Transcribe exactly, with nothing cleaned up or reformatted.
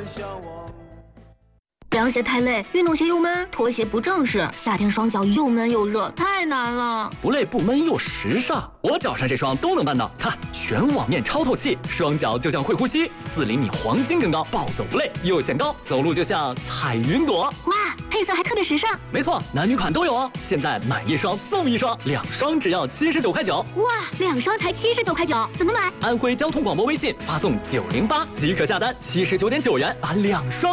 凉鞋太累，运动鞋又闷，拖鞋不正式，夏天双脚又闷又热，太难了。 不累不闷又时尚，我脚上这双都能办到。看，全网面超透气，双脚就像会呼吸，四厘米黄金更高，暴走不累，又显高，走路就像踩云朵。 哇，配色还特别时尚。 没错，男女款都有哦。现在买一双送一双，两双只要七十九块九。 哇，两双才七十九块九，怎么买？ 安徽交通广播微信发送九零八即可下单，七十九点九元把两双。